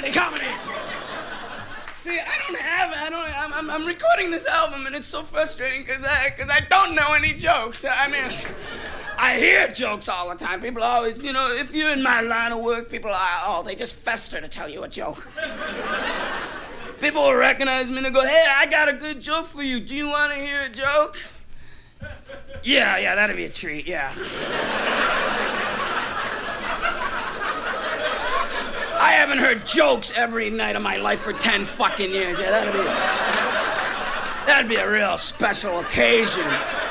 comedy. See, I'm recording this album, and it's so frustrating because I don't know any jokes. I mean, I hear jokes all the time. People always, if you're in my line of work, people are, they just fester to tell you a joke. People will recognize me and they'll go, hey, I got a good joke for you. Do you want to hear a joke? Yeah, that'd be a treat, yeah. I haven't heard jokes every night of my life for 10 fucking years. Yeah, that'd be a real special occasion.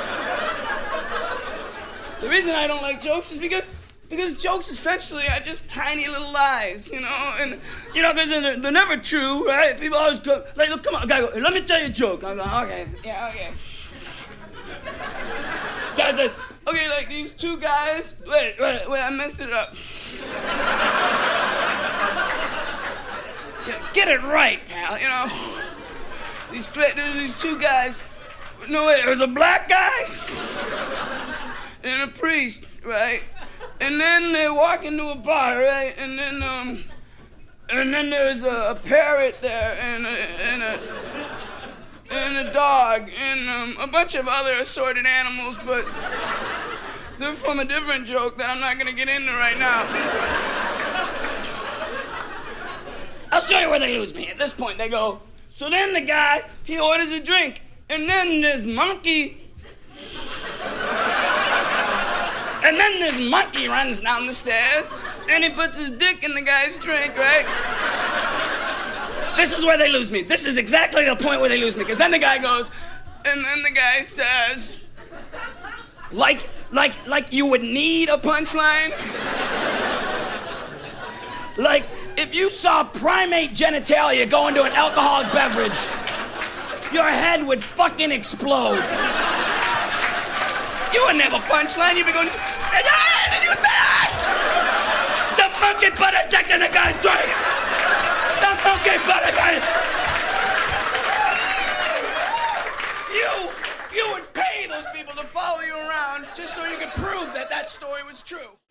The reason I don't like jokes is because jokes essentially are just tiny little lies, and because they're never true, right? People always go, like, look, come on, guy, go, let me tell you a joke. I go, okay, yeah, okay. Guy says, okay, like these two guys, wait, I messed it up. Get it right, pal, These two guys, no, wait, there's a black guy and a priest, right? And then they walk into a bar, right? And then there's a parrot there and a dog and a bunch of other assorted animals, but they're from a different joke that I'm not gonna get into right now. I'll show you where they lose me. At this point, they go, so then the guy, he orders a drink, and then this monkey runs down the stairs, and he puts his dick in the guy's drink, right? This is where they lose me. This is exactly the point where they lose me, because then the guy goes, and then the guy says, like you would need a punchline? Like, if you saw primate genitalia go into an alcoholic beverage, your head would fucking explode. You wouldn't have a punchline. You'd be going, did you say that? The monkey put a dick in the guy's drink. The monkey put a dick. You would pay those people to follow you around just so you could prove that story was true.